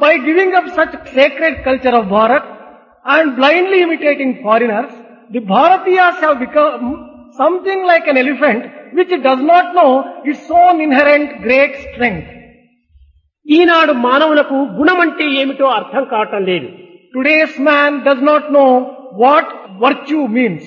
By giving up such sacred culture of Bharat and blindly imitating foreigners, the Bharatiyas have become something like an elephant which does not know its own inherent great strength. ఈనాడు మానవులకు గుణం అంటే ఏమిటో అర్థం కావటం లేదు. Today's man does not know what virtue means.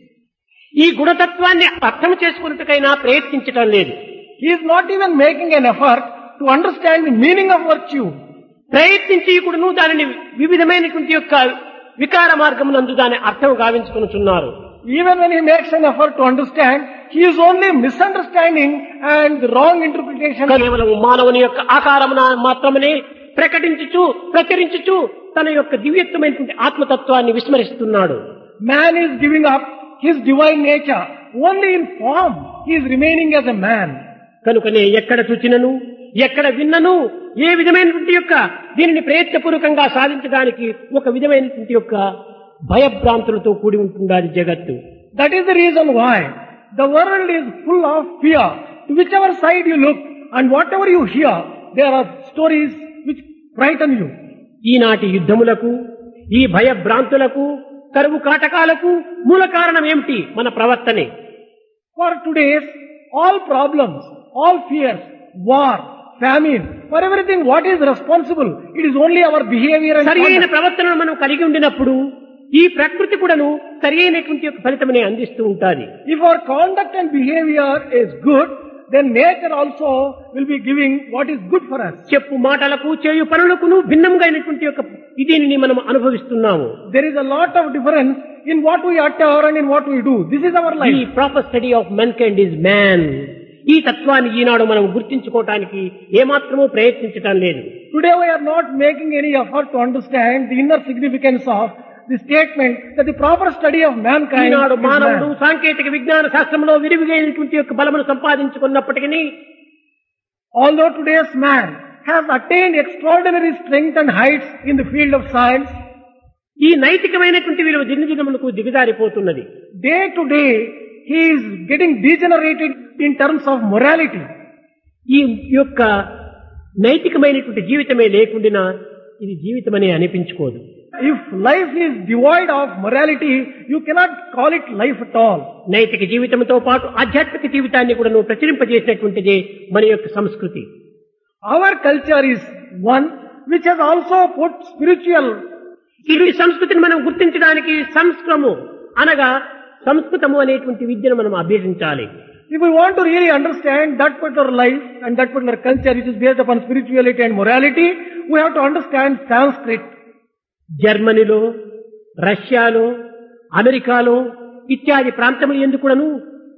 ఈ గుణతత్వాన్ని అర్థం చేసుకున్నట్టుకైనా ప్రయత్నించటం లేదు. He is not even making an effort to understand the meaning of virtue. ప్రయత్నించి కూడాను దానిని వివిధమైనటువంటి యొక్క వికార మార్గమునందు దాని అర్థం గావించుకొనుచున్నారు. Even when he makes an effort to understand, he is only misunderstanding and the wrong interpretation. కేవలం మానవుని యొక్క ఆకారమున మాత్రమే ప్రకటించుచు ప్రచురించుచు తన యొక్క దివ్యత్వమైనటువంటి ఆత్మతత్వాన్ని విస్మరిస్తున్నాడు. Man is giving up his divine nature. Only in form he is remaining as a man. కనుకనే ఎక్కడ చూచినను ఎక్కడ విన్నను ఏ విధమైనటువంటి యొక్క దీనిని ప్రయత్నపూర్వకంగా సాధించడానికి ఒక విధమైనటువంటి యొక్క భయభ్రాంతులతో కూడి ఉంటుండాలి జగత్తు. That is the reason why the world is full of fear. To whichever side you look and whatever you hear, there are stories which frighten you. ఈనాటి యుద్ధములకు ఈ భయభ్రాంతులకు కరువు కాటకాలకు మూల కారణం ఏమిటి? మన ప్రవర్తనే. For today's all problems, all fears, war, famine, for everything what is responsible? It is only our behavior and సరి అయిన conduct. ప్రవర్తనను మనం కలిగి ఉండినప్పుడు ఈ ప్రకృతి కూడాను సరి అయినటువంటి యొక్క ఫలితమనే అందిస్తూ ఉంటాది. If our conduct and behavior is good, then nature also will be giving what is good for us. చెప్పు మాటలకు చేయు పనులకును భిన్నంగా అయినటువంటి యొక్క దీనిని మనం అనుభవిస్తున్నాము. There is a lot of difference in what we utter and in what we do. This is our ఈ life. Proper study of మెన్కైండ్ is man. ఈ తత్వాన్ని ఈనాడు మనం గుర్తించుకోవటానికి ఏమాత్రమూ ప్రయత్నించటం లేదు. Today we are not making any effort to understand the inner significance of the statement that the proper study of mankind Eenadu is మానవుడు man. సాంకేతిక విజ్ఞాన శాస్త్రంలో విరివిగైనటువంటి యొక్క బలమును సంపాదించుకున్నప్పటికీ Although today's man has attained extraordinary strength and heights in the field of science, ఈ నైతికమైనటువంటి విలువ దినదినములకు దిగజారిపోతున్నది. day to day he is getting degenerated in terms of morality. ఈ యొక్క నైతికమైనటువంటి జీవితమే లేకుండా ఇది జీవితమనే అనిపించుకోదు. If life is devoid of morality, you cannot call it life at all. నైతిక జీవితంతో పాటు ఆధ్యాత్మిక జీవితాన్ని కూడా నువ్వు ప్రచురింపజేసినటువంటిదే మన యొక్క సంస్కృతి. Our culture is one which has also put spiritual. ఈ సంస్కృతిని మనం గుర్తించడానికి సంస్కృతము అనగా సంస్కృతము అనేటువంటి విద్యను మనం అభ్యసించాలి. If we want to really understand that particular life and that particular culture which is based upon spirituality and morality, we have to understand Sanskrit. జర్మనీలో, రష్యాలో, అమెరికాలో ఇత్యాది ప్రాంతములు ఎందుకును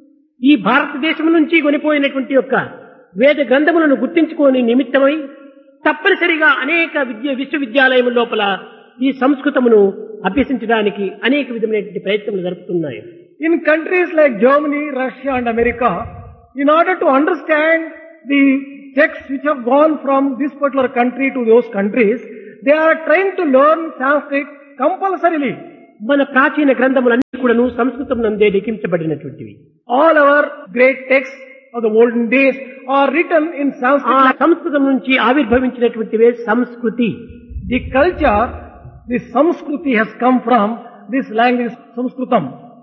ఈ భారతదేశం నుంచి కొనిపోయినటువంటి యొక్క వేద గ్రంథములను గుర్తించుకోని నిమిత్తమై తప్పనిసరిగా అనేక విశ్వవిద్యాలయముల లోపల ఈ సంస్కృతమును అభ్యసించడానికి అనేక విధమైనటువంటి ప్రయత్నములు జరుపుతున్నాయి. In countries like Germany, Russia and America, in order to understand the texts which have gone from this particular country to those countries, they are trying to learn Sanskrit compulsorily. మన ప్రాచీన గ్రంథములన్నీ కూడాను సంస్కృతం నందే లిఖించబడినటువంటివి. All our great texts of the olden days are written in Sanskrit. సంస్కృతం నుంచి ఆవిర్భవించినటువంటివే సంస్కృతి. The culture, the Samskruti has come from this language Sanskritam.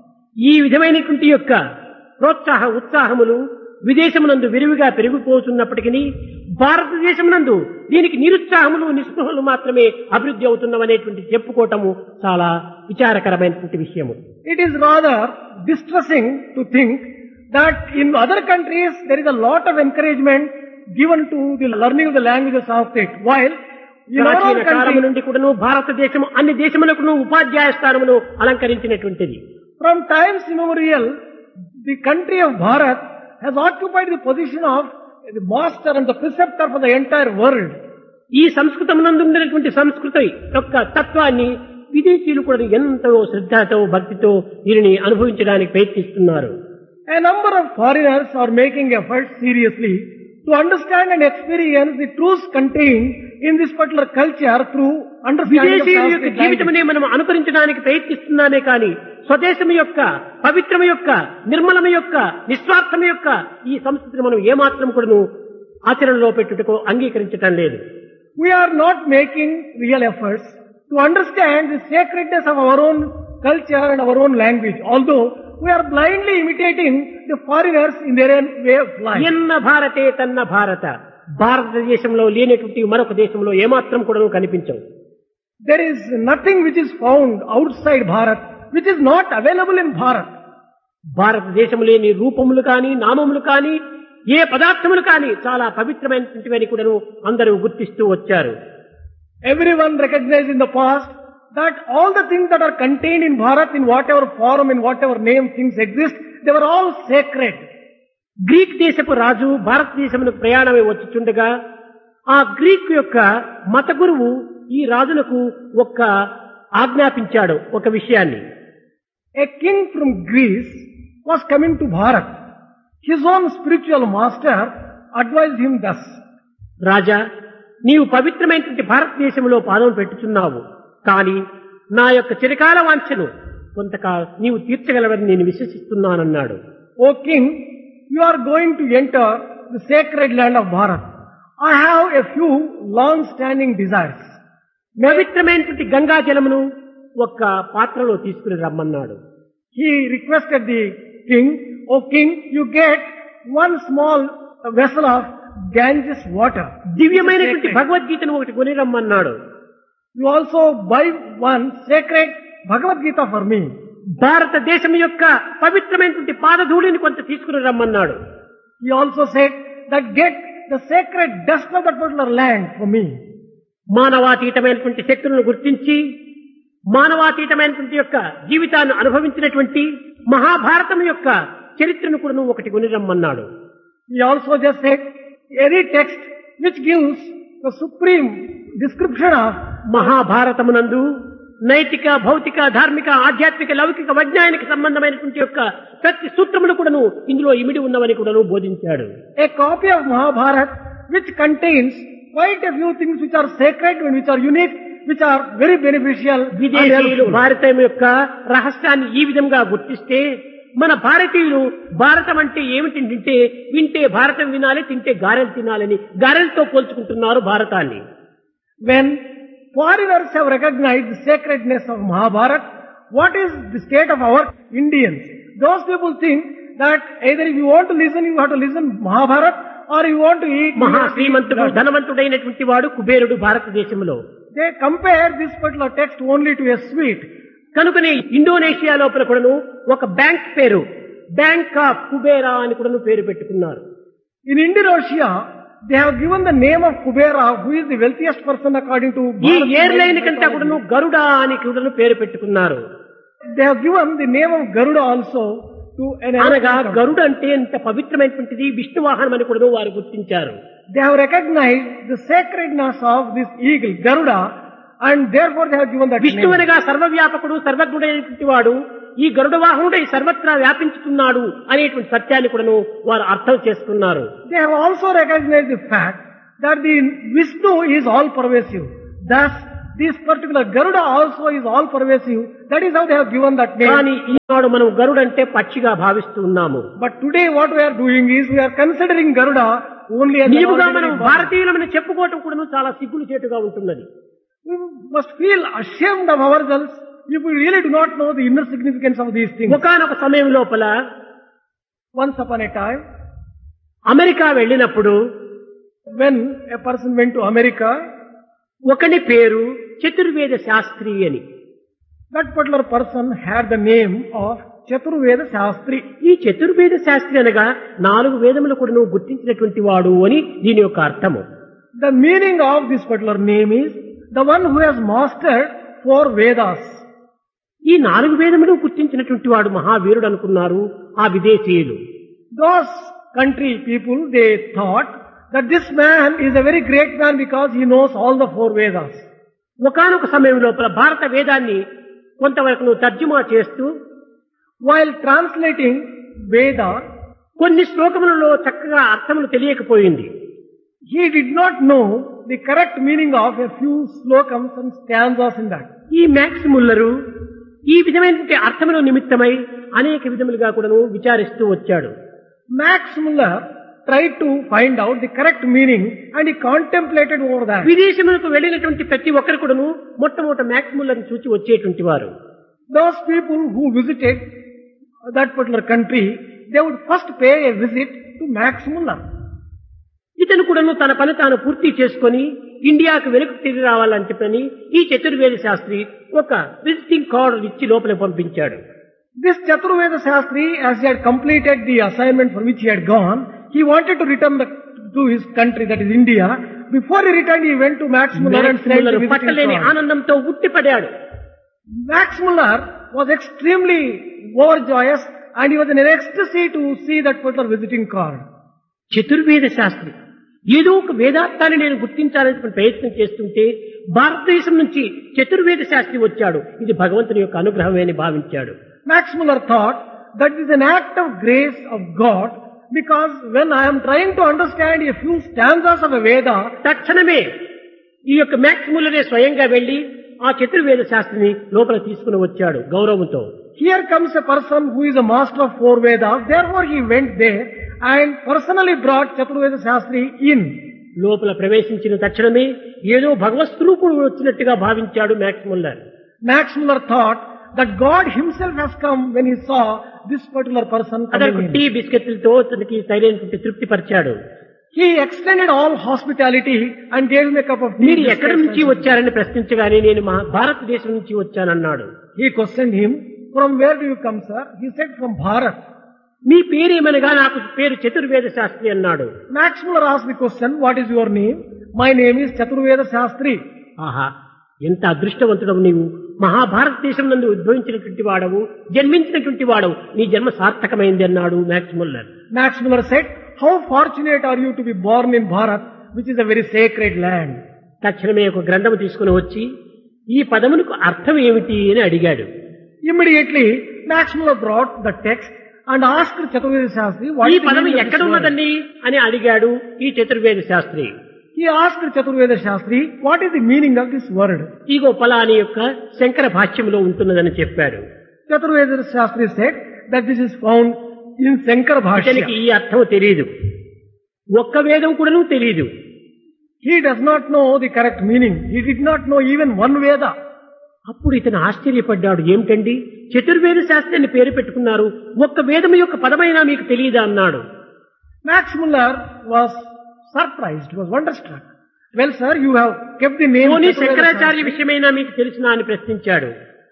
ఈ విధమైనటువంటి యొక్క ప్రోత్సాహ ఉత్సాహములు విదేశమునందు విరివిగా పెరిగిపోతున్నప్పటికీ భారతదేశమునందు దీనికి నిరుత్సాహములు నిస్పృహలు మాత్రమే అభివృద్ధి అవుతున్నవనేటువంటి చెప్పుకోవటము చాలా విచారకరమైనటువంటి విషయము. It is rather distressing to think that in other countries there is a lot of encouragement given to the learning of the language of Sanskrit, while in our ప్రాచీన కాలము country, నుండి కూడాను భారతదేశము అన్ని దేశములకు ఉపాధ్యాయ స్థానమును అలంకరించినటువంటిది. from times immemorial, the country of Bharat has occupied the position of the master and the preceptor for the entire world. ఈ సంస్కృతమునందు ఉన్నటువంటి సంస్కృతి యొక్క తత్వాన్ని విదేశీయులు కూడా ఎంతో శ్రద్ధతో భక్తితో దీనిని అనుభవించడానికి ప్రయత్నిస్తున్నారు. A number of foreigners are making efforts seriously to understand and experience the truths contained in this particular culture through understanding of విదేశీయుల యొక్క Sanskrit language. జీవితమనే మనం అనుకరించడానికి ప్రయత్నిస్తున్నామే కానీ స్వదేశం యొక్క పవిత్రం యొక్క నిర్మలమ యొక్క నిస్వార్థం యొక్క ఈ సంస్కృతిని మనం ఏమాత్రం కూడా ఆచరణలో పెట్టుటకు అంగీకరించటం లేదు. we are not making real efforts to understand the sacredness of our own culture and our own language, although we are blindly imitating the foreigners in their own way of life. ఎన్న భారతే తన్న భారత, భారతదేశంలో లేనటువంటి మరొక దేశంలో ఏమాత్రం కూడా కనిపించవు. There is nothing which is found outside Bharat which is not available in Bharat. భారతదేశం లేని రూపములు కానీ నామములు కానీ ఏ పదార్థములు కానీ చాలా పవిత్రమైనటువంటివని కూడా అందరూ గుర్తిస్తూ వచ్చారు. Everyone recognized in the past that all the things that are contained in Bharat, in whatever form, in whatever name things exist, they were all sacred. Greek దేశపు రాజు భారతదేశమునకు ప్రయాణమై వచ్చుచుండగా ఆ గ్రీక్ యొక్క మత గురువు ఈ రాజులకు ఒక్క ఆజ్ఞాపించాడు ఒక విషయాన్ని. A king from Greece was coming to Bharat. His own spiritual master advised him thus. రాజా, నీవు పవిత్రమైనటువంటి భారతదేశంలో పాదం పెట్టుచున్నావు, కానీ నా యొక్క చిరకాల వాంఛను కొంతకాలం నీవు తీర్చగలవని నేను విశ్వసిస్తున్నానన్నాడు. O king, you are going to enter the sacred land of Bharat. I have a few long-standing desires. పవిత్రమైనటువంటి గంగా జలమును ఒక్క పాత్రలో తీసుకుని రమ్మన్నాడు. He requested the king, O king, you get one small vessel of Ganges water. దివ్యమైనటువంటి భగవద్గీతను ఒకటి కొని రమ్మన్నాడు. You also buy one sacred Bhagavad Gita for me. భారతదేశం యొక్క పవిత్రమైనటువంటి పాదధూళిని కొంత తీసుకుని రమ్మన్నాడు. He also said that get the sacred dust of that particular land for me. మానవాతీతమైనటువంటి శక్తులను గుర్తించి మానవాతీతమైనటువంటి యొక్క జీవితాన్ని అనుభవించినటువంటి మహాభారతం యొక్క చరిత్రను కూడా ఒకటి కొని రమ్మన్నాడు. He also just said any text which gives the supreme description of మహాభారతమునందు నైతిక భౌతిక ధార్మిక ఆధ్యాత్మిక లౌకిక వైజ్ఞానిక సంబంధమైనటువంటి యొక్క ప్రతి సూత్రములు కూడాను ఇందులో ఇమిడి ఉన్నవని కూడాను బోధించాడు. A copy of Mahabharata which contains quite a few things which are sacred and which are unique, which are very beneficial. విదేశీయులు భారతం యొక్క రహస్యాన్ని ఈ విధంగా గుర్తిస్తే మన భారతీయులు భారతం అంటే ఏమిటి తింటే వింటే భారతం వినాలి, తింటే గారెలు తినాలని గారెలతో పోల్చుకుంటున్నారు భారతాన్ని. When foreigners have recognized the sacredness of Mahabharata, what is the state of our Indians? Those people think that either if you want to listen, you have to listen Mahabharata, or you want to eat. మహాశ్రీమంతుడు ధనవంతుడైనటువంటి వాడు కుబేరుడు భారతదేశంలో. They compare this particular text only to a sweet. కనుకనే Indonesia లోపల కూడాను ఒక bank పేరు bank of Kubera అని కూడాను పేరు పెట్టుకున్నారు. In Indonesia, they have given the name of Kubera, who is the wealthiest person according to ఈ ఎయిర్లైన్ కంటే కూడాను గరుడ అని కూడాను పేరు పెట్టుకున్నారు. They have given the name of Garuda also to an అనగా గరుడ అంటే ఎంత పవిత్రమైనటువంటిది విష్ణు వాహనం అని కూడా వారు గుర్తించారు. They have recognized the sacredness of this eagle, Garuda, and therefore they have given that Vishnu name. అనగా సర్వవ్యాపకుడు సర్వజ్ఞుడైనటువంటి వాడు ఈ గరుడ వాహనుడై సర్వత్రా వ్యాపించుతున్నాడు అనేటువంటి సత్యాన్ని కూడాను వారు అర్థం చేసుకున్నారు. They have also recognized the fact that the Vishnu is all pervasive. Thus, this particular Garuda also is all pervasive. That is how they have given that name. కానీ ఈనాడు మనం గరుడ అంటే పక్షిగా భావిస్తూ ఉన్నాము. But today what we are doing is we are considering Garuda only as an నీవుగా మనం ordinary bird. భారతీయులమని చెప్పుకోవటం కూడాను చాలా సిగ్గులు చేటుగా ఉంటున్నది. We must feel ashamed of ourselves if we really do not know the inner significance of these things. ఒకానొక సమయం లోపల Once upon a time, America వెళ్ళినప్పుడు when a person went to America, ఒకని పేరు చతుర్వేద శాస్త్రి అని. that particular person had the name of Chaturveda Shastri. ఈ చతుర్వేద శాస్త్రి అనగా 4 వేదములు కూడా నువ్వు గుర్తించినటువంటి వాడు అని దీని యొక్క అర్థము. The meaning of this particular name is the one who has mastered 4 Vedas. ఈ 4 వేదములు గుర్తించినటువంటి వాడు మహావీరుడు అనుకున్నారు ఆ విదేశీయులు. Those country people, they thought that this man is a very great man because he knows all the 4 Vedas. ఒకానొక సమయం లోపల భారత వేదాన్ని కొంతవరకు నువ్వు తర్జుమా చేస్తూ While translating Veda, కొన్ని శ్లోకములలో చక్కగా అర్థములు తెలియకపోయింది. he did not know the correct meaning of a few slokams and stanzas in that. ఈ మ్యాక్స్ ముల్లరు ఈ విధమైనటువంటి అర్థముల నిమిత్తమై అనేక విధములుగా కూడాను విచారిస్తూ వచ్చాడు. Max Muller tried to find out the correct meaning and he contemplated over that. విదేశములకు వెళ్ళినటువంటి ప్రతి ఒక్కరు కూడాను మొట్టమొదట మ్యాక్స్ ముల్లర్ని చూచి వచ్చేటువంటి వారు. Those people who visited that particular country, they would first pay a visit to Max Muller. ఇతను కూడాను తన పని తాను పూర్తి చేసుకొని ఇండియాకు వెనుక తిరిగి రావాలని చెప్పని ఈ చతుర్వేద శాస్త్రి ఒక విజిటింగ్ కార్డు ఇచ్చి లోపల పంపించాడు. This Chaturveda Shastri, as he had completed the assignment for which he had gone, he wanted to return to his country, that is India. Before he returned, he went to Max Muller and said the visiting పట్టలేని card. ఆనందంతో ఉట్టిపడాడు. Max Muller was extremely overjoyous and he was in an ecstasy to see that particular visiting card. చతుర్వేద Sastry ఏదో ఒక వేదాంతాన్ని నేను గుర్తించాలని ప్రయత్నం చేస్తుంటే భారతదేశం నుంచి చతుర్వేద శాస్త్రి వచ్చాడు. ఇది భగవంతుని యొక్క అనుగ్రహమే అని భావించాడు. Max Muller thought that is an act of grace of God, because when I am trying to understand a few stanzas of a Veda, తక్షణమే ఈ యొక్క మ్యాక్స్ ముల్లరే స్వయంగా వెళ్లి ఆ చతుర్వేద శాస్త్రిని లోపల తీసుకుని వచ్చాడు గౌరవంతో. here comes a person who is a master of 4 Vedas, therefore he went there and personally brought Chaturveda Shastri in. లోపల ప్రవేశించిన తక్షణమే ఏదో భగవత్ స్వరూపుడు వచ్చినట్టుగా భావించాడు max Muller. Max Muller thought that God himself has come when he saw this particular person అతనికి coming tea in. బిస్కెట్లతో తనకి సరైనటువంటి తృప్తి పరిచాడు. He extended all hospitality and gave him a cup of tea. మీరు ఎక్కడి నుంచి వచ్చారని ప్రశ్నించగానే నేను మా భారతదేశం నుంచి వచ్చానన్నాడు. He questioned him, from where do you come, sir? He said, from Bharat. మీ పేరేమనగా నాకు పేరు చతుర్వేద శాస్త్రి అన్నాడు. Max Muller asked the question, what is your name? My name is Chaturveda Shastri. ఆహా, ఎంత అదృష్టవంతుడవు నీవు, మహాభారతదేశం నందు ఉద్భవించినటువంటి వాడవు, జన్మించినటువంటి వాడవు, నీ జన్మ సార్థకమైంది అన్నాడు max Muller. Max Muller said, how fortunate are you to be born in Bharat, which is a very sacred land. తక్షణమే ఒక గ్రంథము తీసుకుని వచ్చి ఈ పదమునకు అర్థం ఏమిటి అని అడిగాడు. Immediately, Max Muller brought the text and asked Chaturveda Shastri, what ఈ is the పదము meaning of this word? ఎక్కడున్నదండి అని అడిగాడు ఈ చతుర్వేద Sastry. He asked Chaturveda Shastri, what is the meaning of this word? ఇగో ఫలాని యొక్క శంకర భాష్యంలో ఉంటున్నదని చెప్పాడు. Chaturveda Shastri said that this is found in Shankara ఇతనికి Bhashya. ఈ అర్థం తెలియదు, ఒక్క వేదం కూడాను తెలియదు. He does not know the correct meaning. He did not know even one Veda. అప్పుడు ఇతను ఆశ్చర్యపడ్డాడు. ఏమిటండి చతుర్వేద శాస్త్రి అని పేరు పెట్టుకున్నారు, ఒక్క వేదం యొక్క పదమైనా మీకు తెలియదా అన్నాడు. Max Muller was surprised, was wonderstruck. Well, sir, you have kept the name పోనీ Chaturveda శంకరాచార్య Shastri. విషయమైనా మీకు తెలిసినా అని ప్రశ్నించాడు.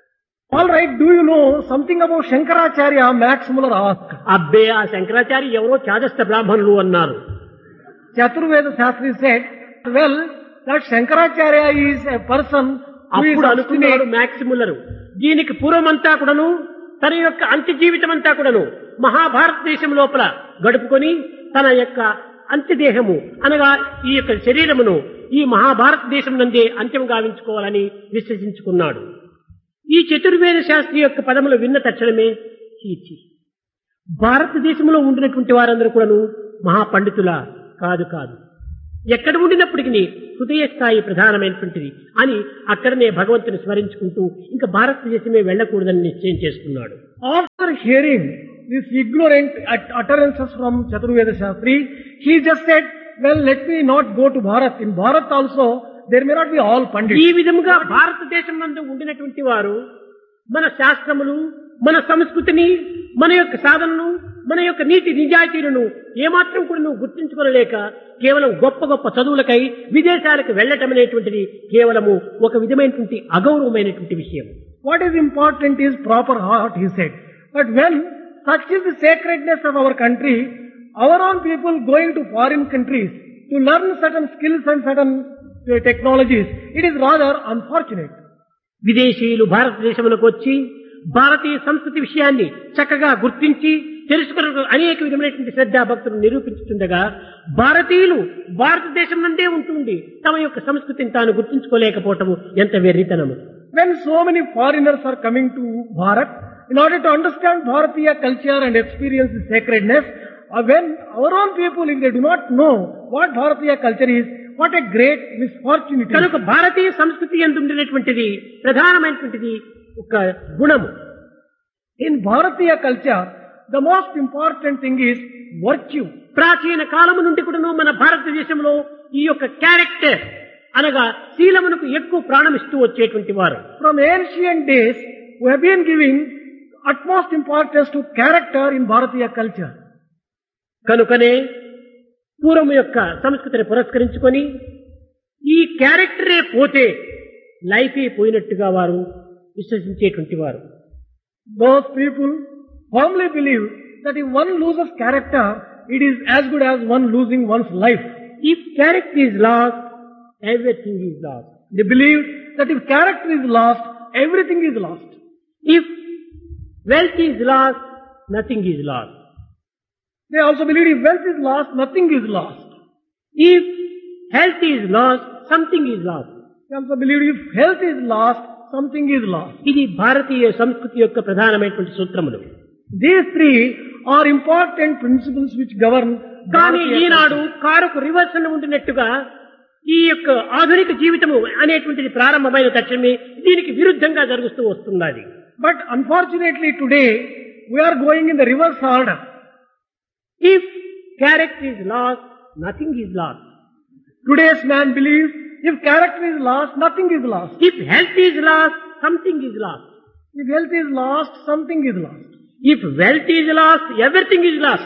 All right, do you know something about Shankaracharya? Max Muller asked. అబ్బే, ఆ శంకరాచార్య ఎవరో చాదస్త బ్రాహ్మణులు అన్నారు. Chaturveda Shastri said, well, that Shankaracharya is a person who is అప్పుడు అనుకున్నాడు obstinate. మ్యాక్స్ ముల్లరు, దీనికి పూర్వమంతా కూడాను తన యొక్క అంత్య జీవితం అంతా కూడాను మహాభారతదేశం లోపల గడుపుకొని తన యొక్క అంత్యదేహము అనగా ఈ యొక్క శరీరమును ఈ మహాభారతదేశం నందే అంత్యం గావించుకోవాలని విశ్వసించుకున్నాడు. ఈ చతుర్వేద శాస్త్రి యొక్క పదములు విన్న తక్షణమే చీచి, భారతదేశంలో ఉండినటువంటి వారందరూ కూడాను మహాపండితుల కాదు కాదు, ఎక్కడ ఉండినప్పటికీ హృదయ స్థాయి ప్రధానమైనటువంటిది అని అక్కడనే భగవంతుని స్మరించుకుంటూ ఇంకా భారతదేశమే వెళ్ళకూడదని నిశ్చయం చేసుకున్నాడు. After hearing these ignorant utterances from Chaturveda Shastri, he just said, well, let me not go to Bharat. In Bharat also, there may not be all ఈ pandits. విధముగా భారతదేశం నందు ఉండినటువంటి వారు మన శాస్త్రములు, మన సంస్కృతిని, మన యొక్క సాధనను, మన యొక్క నీతి నిజాయితీలను ఏమాత్రం కూడా నువ్వు గుర్తించుకోలేక కేవలం గొప్ప గొప్ప చదువులకై విదేశాలకు వెళ్ళటం అనేటువంటిది కేవలము ఒక విధమైనటువంటి అగౌరవమైనటువంటి విషయం. What is important is proper heart, he said. But when such is the sacredness of our country, our own people going to foreign countries to learn certain skills and certain technologies, it is rather unfortunate. విదేశీయులు భారతదేశంలోకి వచ్చి భారతీయ సంస్కృతి విషయాన్ని చక్కగా గుర్తించి తెలుసుకున్న అనేక విధమైనటువంటి శ్రద్ధా భక్తులు నిరూపించుతుండగా భారతీయులు భారతదేశం నుండే ఉంటుండి తమ యొక్క సంస్కృతిని తాను గుర్తించుకోలేకపోవటము ఎంత వెర్రితనము. When so many foreigners are coming to Bharat, in order to understand Bharatiya culture and experience the sacredness, when our own people, if they do not know what Bharatiya culture is, what a great misfortune it is. కనుక భారతీయ సంస్కృతి యందు ఉండేటువంటిది ప్రధానమైనటువంటిది ఒక గుణము. In Bharatiya culture, the most important thing is virtue. ప్రాచీన కాలము నుండి కూడాను మన భారతదేశంలో ఈ యొక్క క్యారెక్టర్ అనగా శీలమునకు ఎక్కువ ప్రాణమిస్తూ వచ్చేటువంటి వారు. From ancient days, we have been giving utmost importance to character in Bharatiya culture. కనుకనే పూర్వం యొక్క సంస్కృతిని పురస్కరించుకొని ఈ క్యారెక్టరే పోతే లైఫే పోయినట్టుగా వారు విశ్వసించేటువంటి వారు. Those people firmly believe that if one loses character, it is as good as one losing one's life. If character is lost, everything is lost. They believe that if character is lost, everything is lost. If wealth is lost, nothing is lost. They also believe if wealth is lost, nothing is lost. If health is lost, something is lost. They also believe if health is lost, something is lost. ఇది భారతీయ సంస్కృతి యొక్క ప్రధానమైనటువంటి సూత్రములు. These three are important principles which govern. కానీ Bharatiya ఈనాడు culture. కారుకు reverse ఉంటున్నట్టుగా ఈ యొక్క ఆధునిక జీవితము అనేటువంటిది ప్రారంభమైన తక్షణమే దీనికి విరుద్ధంగా జరుగుతూ వస్తున్నది. But unfortunately today, we are going in the reverse order. If character is lost, nothing is lost. Today's man believes if character is lost, nothing is lost. If health is lost, something is lost. If health is lost, something is lost. If wealth is lost, everything is lost.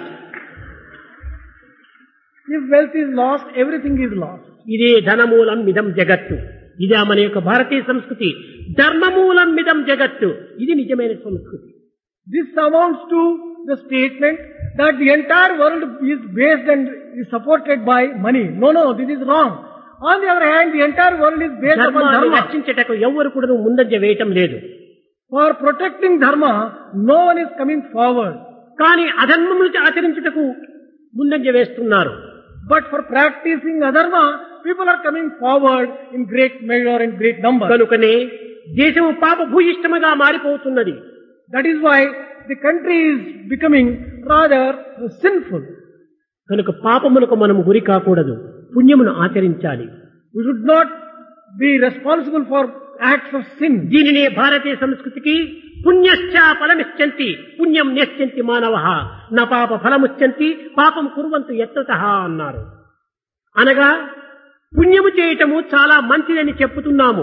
If wealth is lost, everything is lost. ఇదే ధనమూలం మిదం జగత్తు. ఇదే మన యొక్క భారతీయ సంస్కృతి. ధర్మమూలం మిదం జగత్తు. ఇది నిజమైన సంస్కృతి. This amounts to the statement that the entire world is based and is supported by money. No, this is wrong. On the other hand, the entire world is based upon ధర్మాన్ని dharma. రక్షించటకు ఎవ్వరు కూడా ముందంజ వేయటం లేదు. For protecting dharma, no one is coming forward. కానీ అధర్మములు ఆచరించుటకు ముందంజ వేస్తున్నారు. But for practicing adharma, people are coming forward in great measure and great number. కనుకనే దేశము పాప భూయిష్టముగా మారిపోతున్నది. That is why the country is becoming rather sinful. కనుక పాపములకు మనము గురి కాకూడదు. పుణ్యమును ఆచరించాలి. We should not be responsible for acts of sin. దీనినే భారతీయ సంస్కృతికి పుణ్యశ్చ ఫలమిచ్చంతి పుణ్యం నేశ్చంతి మానవః న పాప ఫలముచ్చంతి పాపం కుర్వంతు యత్నతః అన్నారు. అనగా పుణ్యము చేయటము చాలా మంచిదని చెప్పుతున్నాము.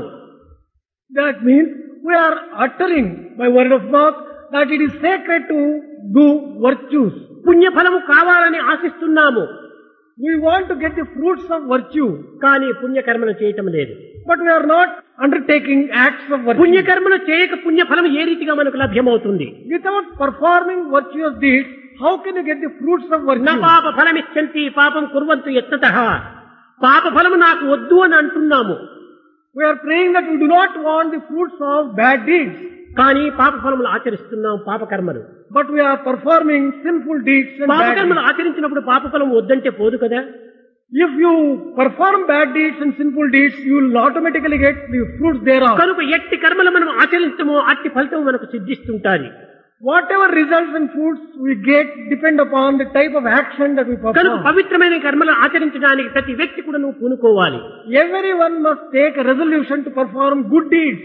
That means we are uttering by word of mouth that it is sacred to do virtues. పుణ్యఫలము కావాలని ఆశిస్తున్నాము. We want to get the fruits of virtue, కానీ పుణ్యకర్మలు చేయటం లేదు. but we are not undertaking acts of virtue. పుణ్యకర్మలు చేయక పుణ్యఫలం ఏ రీతిగా మనకు లభ్యమవుతుంది? Without performing virtuous deeds, how can you get the fruits of న virtue? పాప ఫలమిచ్చంతి పాపం కుర్వంతు యత్నతః. పాప ఫలము నాకు వద్దు అని అంటున్నాము. We are praying that we do not want the fruits of bad deeds, కానీ పాప ఫలములు ఆచరిస్తున్నాం పాపకర్మలు. but we are performing sinful deeds and bad పాపకర్మలు deeds. ఆచరించినప్పుడు పాపఫలం వద్దంటే పోదు కదా. If you perform bad deeds and sinful deeds, you will automatically get the fruits thereof. కనుక ఎట్టి కర్మలు మనం ఆచరిస్తామో అట్టి ఫలితం మనకు సిద్ధిస్తుంటాది. Whatever results and fruits we get depend upon the type of action that we కనుక perform. పవిత్రమైన కర్మలు ఆచరించడానికి ప్రతి వ్యక్తి కూడా నువ్వు పూనుకోవాలి. Everyone must take a resolution to perform good deeds.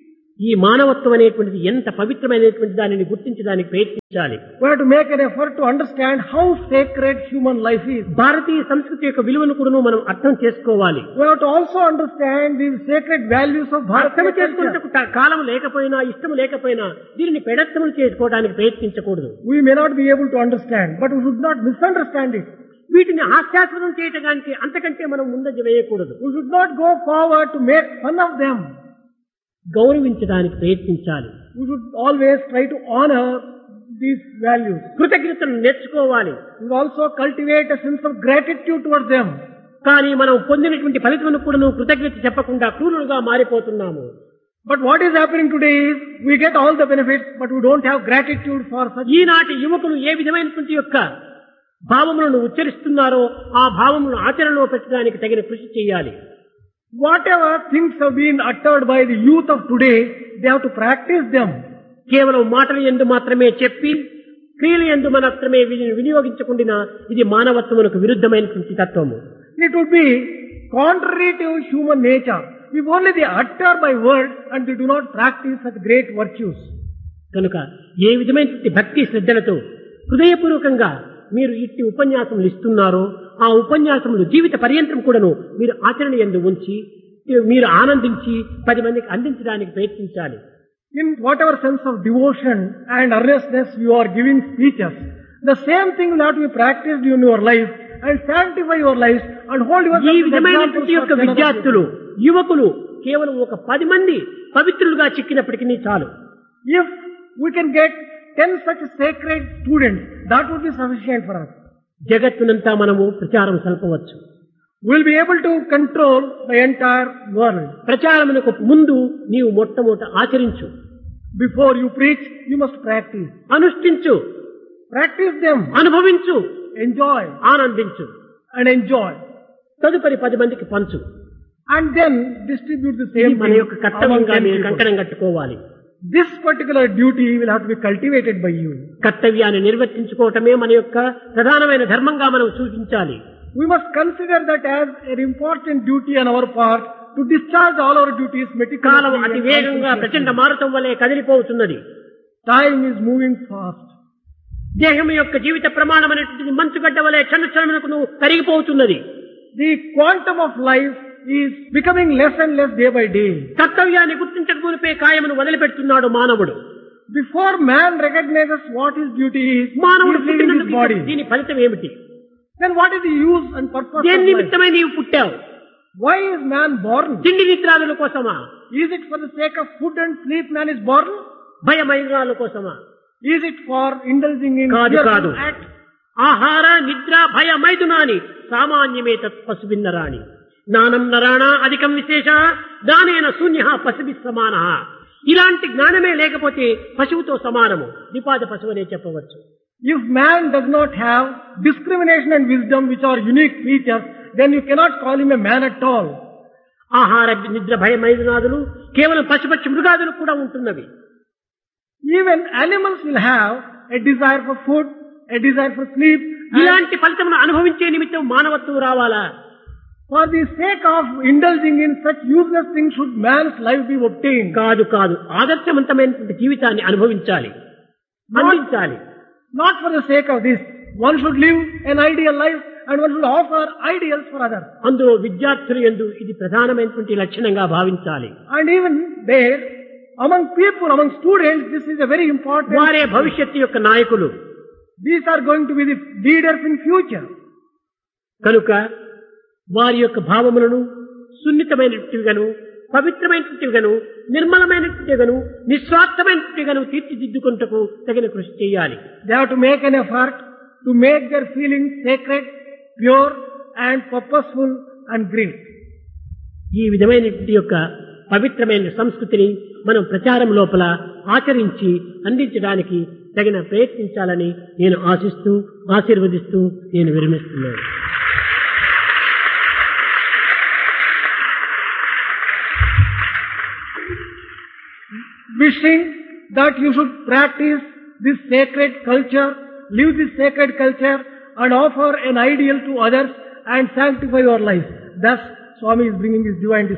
ఈ మానవత్వం అనేటువంటిది ఎంత పవిత్రమైనటువంటి దానిని గుర్తించడానికి ప్రయత్నించాలి. We have to make an effort to understand how sacred human life is. భారతీయ సంస్కృతి యొక్క విలువను కూడా మనం అర్థం చేసుకోవాలి. We have to also understand the sacred values of అర్థం Bharatiya culture. చేసుకుంటే కాలం లేకపోయినా ఇష్టం లేకపోయినా దీనిని పెడత్తములు చేసుకోవడానికి ప్రయత్నించకూడదు. We may not be able to understand, but we should not misunderstand it. వీటిని హాస్యాస్పదం చేయడానికి అంతకంటే మనం ముందంజ వేయకూడదు. We should not go forward to make fun of them. గౌరవించడానికి ప్రయత్నించాలి. We should always try to honor these values. కృతజ్ఞతను నేర్చుకోవాలి. We should also cultivate a sense of gratitude towards them. కానీ మనం పొందినటువంటి ఫలితమును కూడా నువ్వు కృతజ్ఞత చెప్పకుండా క్రూరులుగా మారిపోతున్నాము. But what is happening today is we get all the benefits, but we don't have gratitude for such. ఈనాటి యువకులు ఏ విధమైనటువంటి యొక్క భావములను ఉచ్చరిస్తున్నారో ఆ భావములను ఆచరణలో పెట్టడానికి తగిన కృషి చేయాలి. Whatever things have been uttered by the youth of today, they have to practice them. కేవలం మాటల యందు మాత్రమే చెప్పి క్రియల యందు మాత్రమే వినియోగించకుండా ఇది మానవత్వమునకు విరుద్ధమైనటువంటి తత్వము. It would be contrary to human nature if only they utter by word and they do not practice such great virtues. కనుక ఏ విధమైనటువంటి భక్తి శ్రద్ధలతో హృదయపూర్వకంగా మీరు ఇట్టి ఉపన్యాసములు ఇస్తున్నారో ఆ ఉపన్యాసములు జీవిత పర్యంతం కూడాను మీరు ఆచరణ యందు ఉంచి మీరు ఆనందించి 10 మందికి అందించడానికి ప్రయత్నించాలి. In whatever sense of devotion and earnestness you are giving speeches, the same thing will have to be practiced in your life and sanctify your lives and hold yourself ఈ as విధమైనటువంటి examples యొక్క for generosity. విద్యార్థులు యువకులు కేవలం ఒక 10 మంది పవిత్రులుగా చిక్కినప్పటికీ చాలు. If we can get 10 such sacred students, that would be sufficient for us. జగత్తునంతా మనము ప్రచారం సల్పవచ్చు. We will be able to control the entire world. ప్రచారమునకు ముందు నీవు మొట్టమొదట ఆచరించు, Before you preach, you must practice. అనుష్ఠించు, Practice them, అనుభవించు, enjoy ఆనందించు. and enjoy. తదుపరి 10 మందికి పంచు. And then distribute the ఇది same మన thing యొక్క among కర్తవ్యంగా 10 మీరు people. కంకణం కట్టుకోవాలి. This particular duty will have to be cultivated by you. కర్తవ్యాన్ని నిర్వర్తించుకోవటమే మన యొక్క ప్రధానమైన ధర్మంగా మనం సూచించాలి. We must consider that as an important duty on our part to discharge all our duties column meticulously. అతి and వేగంగా ప్రచండ conscientiously. మారుతం వలె కదిలిపోతున్నది. Time is moving fast. దేహం యొక్క జీవిత ప్రమాణం అనేటువంటిది మంచుగడ్డ వలె క్షణక్షణమునకు కరిగిపోతున్నది. The quantum of life is becoming less and less day by day. కర్తవ్యాన్ని గుర్తించకపోతే కాయమును వదిలిపెడుతున్నాడు మానవుడు. Before man recognizes what his duty is, he మానవుడు is leaving his పుట్టినందుకు body. దీని ఫలితం ఏమిటి? Then what is the use and purpose దేని of life? నిమిత్తమై నీవు పుట్టావు? Why is man born? తిండి నిద్రాదుల కోసమా? Is it for the sake of food and sleep man is born? భయమైనాల కోసమా? Is it for indulging in కాదు fearful కాదు. act? ఆహార నిద్ర భయ మైదునాని సామాన్యమే తత్పశుభిన్న నరాణి జ్ఞానం నరాణ అధికం విశేష దానేన శూన్య పశుభి సమాన. ఇలాంటి జ్ఞానమే లేకపోతే పశువుతో సమానము, నిపాద పశువు అనే చెప్పవచ్చు. If man does not have discrimination and wisdom which are unique features, then you cannot call him a man at all. ఆహార నిద్ర భయ మైదునాదులు కేవలం పశుపక్షి మృగాదులు కూడా ఉంటున్నవి. Even animals will have a desire for food, a desire for sleep. And ఇలాంటి ఫలితమును అనుభవించే నిమిత్తం మానవత్వం రావాలా? for the sake of indulging in such useless things should man's life be obtained. కాదు కాదు, ఆదర్శవంతమైనటువంటి జీవితాన్ని అనుభవించాలి, అందించాలి. Not for the sake of this. One should live an ideal life and one should offer ideals for others. అందులో విద్యార్థులు యందు ఇది ప్రధానమైనటువంటి లక్షణంగా భావించాలి. And even there, among people, among students, this is a very important. వారే భవిష్యత్తు యొక్క నాయకులు. These are going to be the leaders in future. కనుక వారి యొక్క భావములను సున్నితమైనట్టుగాను పవిత్రమైనట్టుగాను నిర్మలమైనట్టుగాను నిస్వార్థమైనట్టుగాను తీర్చిదిద్దుకుంటకు తగిన కృషి చేయాలి. They have to make an effort to make their feelings sacred, pure and purposeful and great. ఈ విధమైనటువంటి యొక్క పవిత్రమైన సంస్కృతిని మనం ప్రచారం లోపల ఆచరించి అందించడానికి తగిన ప్రయత్నించాలని నేను ఆశిస్తూ ఆశీర్వదిస్తూ నేను విరమిస్తున్నాను. Wishing that you should practice this sacred culture, live this sacred culture and offer an ideal to others and sanctify your life. Thus, Swami is bringing his divine